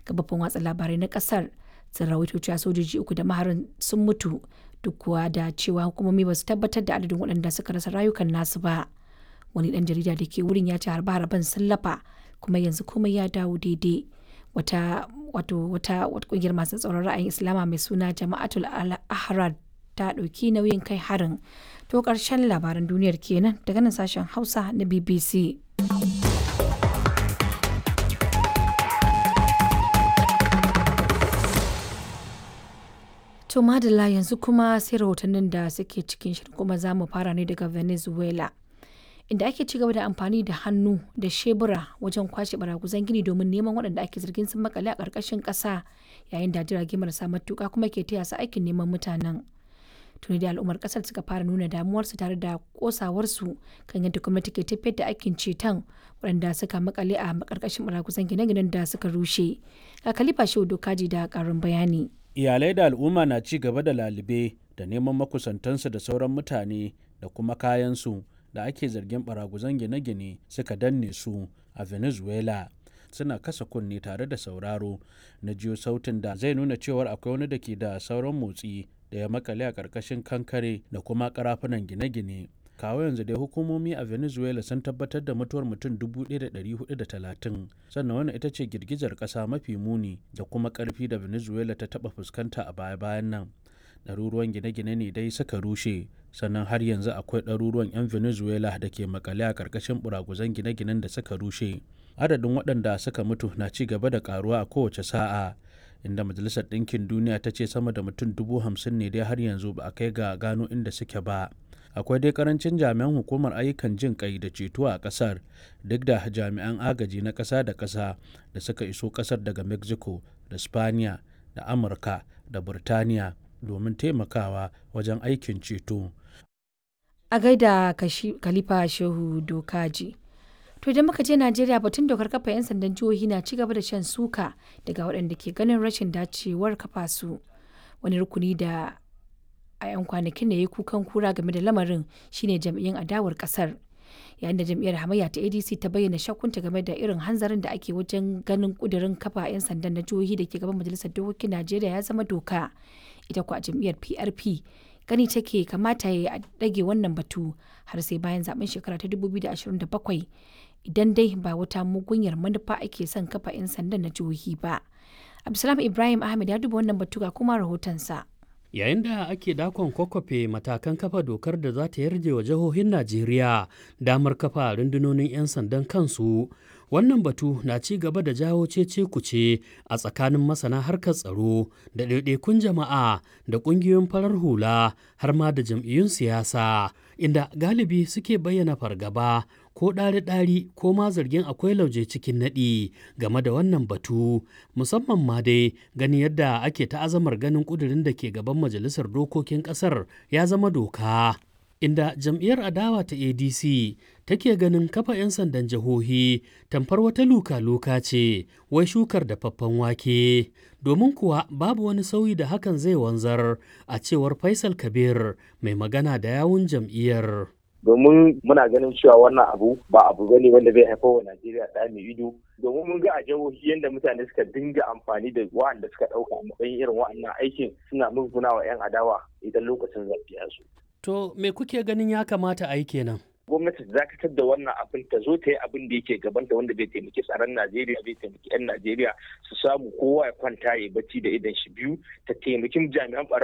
Gababbun watsa labarai na kasar sun rawaito cewa sojoji 3 da maharin sun mutu duk kuwa da cewa hukumomi ba su tabbatar da adadin waɗanda suka rasa rayukan nasu ba. Wani ɗan jarida da ke wurin ya ce harbe-harben sun lafa kuma yanzu komai ya dawo daidai. Wata ƙungiyar masu tsaron ra'ayin Islama mai suna Jama'atul Al-Ahrar ta ɗauki nauyin kai harin. To ƙarshen labaran duniyar kenan daga nan sashen Hausa na BBC. To madalla yanzu kuma sai rahotannin da suke cikin shirin kuma za mu fara ne daga Venezuela. Inda ake ci gaba da amfani da hannu da shebura wajen kwashe baraguzan gini domin neman waɗanda ake zargin sun makale a ƙarƙashin ƙasa yayin da jirage marasa matuƙa kuma ke taya su aikin neman mutanen. Tuni da al'ummar ƙasar suka fara nuna damuwarsu tare da ƙosawarsu kan yadda gwamnati ke tafiyar da aikin ceton waɗanda suka makale a ƙarƙashin baraguzan gine-ginen da suka rushe. Ga Khalifa Shehu Dokaji da ƙarin bayani. Iyalai da al'umma na ci gaba da lalube da neman makusantansu da sauran mutane da kuma kayansu da ake zargin baraguzan gine-gine suka danne su a Venezuela. Suna kasa kunne tare da sauraro na jiyo sautin da zai nuna cewar akwai wani da ke da sauran motsi da ya makale a ƙarƙashin kankare da kuma ƙarafunan gine-gine. Kawo yanzu dai hukumomi a Venezuela sun tabbatar da mutuwar mutum 1,430, sannan wannan ita ce girgizar ƙasa mafi muni da kuma ƙarfi da Venezuela ta taɓa fuskanta a baya-bayan nan. Ɗaruruwan gine-gine ne dai suka rushe, sannan har yanzu akwai ɗaruruwan 'yan Venezuela da ke makale a ƙarƙashin buraguzan gine-ginen da suka rushe. Adadin waɗanda suka mutu na ci gaba da ƙaruwa a kowace sa'a, inda Majalisar Ɗinkin Duniya ta ce sama da mutum 50,000 ne dai har yanzu ba a kai ga gano inda suke ba. Akwai dai karancin jami'an hukumar ayyukan jin kai da ceto a ƙasar, duk da jami'an agaji na ƙasa da ƙasa da suka iso ƙasar daga Mexico da Spaniya da Amurka da Burtaniya domin taimakawa wajen aikin ceto. A gaida Khalifa Shehu Dokaji. To idan muka je Najeriya, batun dokar kafa 'yan sandan jihohi na ci gaba da shan suka daga waɗanda ke ganin rashin dacewar kafa su. Wani rukuni da a 'yan kwanakin da ya yi kukan kura game da lamarin shine jam'iyyun adawar kasar, yayin da jam'iyyar hamayya ta ADC ta bayyana shakkunta game da irin hanzarin da ake wajen ganin kudirin kafa 'yan sandan na jihohi da ke gaban majalisar dokokin Najeriya ya zama doka. Ita kuwa jam'iyyar PRP gani take kamata ya dage wannan batu har sai bayan zaben shekara ta 2027 idan dai ba wata mugunyar manufa ake son kafa 'yan sandan na jihohi ba. Abdulsalam Ibrahim Ahmed ya duba wannan batu ga kuma rahotonsa. Yayin da ake dakon kwakwafe matakan kafa dokar da za ta yarje wa jihohin Najeriya damar kafa rundunonin 'yan sandan kansu, wannan batu na ci gaba da jawo cece-kuce a tsakanin masana harkar tsaro da ɗaiɗaikun jama'a da ƙungiyoyin farar hula har ma da jam'iyyun siyasa, inda galibi suke bayyana fargaba ko ɗari-ɗari ko ma zargin akwai lauje cikin naɗi game da wannan batu, musamman ma dai gani yadda ake ta'azamar ganin ƙudurin da ke gaban majalisar dokokin ƙasar ya zama doka, inda jam'iyyar adawa ta ADC take ganin kafa 'yan sandan jihohi tamfar wata luka-luka ce wai shukar dafaffen wake, domin kuwa babu wani sauyi da hakan zai wanzar a cewar Faisal Kabir mai magana da yawun jam'iyyar. Domin muna ganin cewa wannan abu ba abu bane wanda zai haifar wa Najeriya da mai ido, domin mun ga a jihohi yadda mutane suka dinga amfani da wa'anda suka ɗauka a matsayin irin wa'annan aikin suna musguna wa 'yan adawa idan lokacin zaɓe ya zo. To me kuke ganin ya kamata a yi kenan? Gwamnati ta dakatar da wannan abin, ta zo ta yi abin da yake gabanta wanda bai taimaki tsaron Najeriya, bai taimaki 'yan Najeriya su samu kowa ya kwanta ya bacci da idan shi biyu, ta taimaki jami'an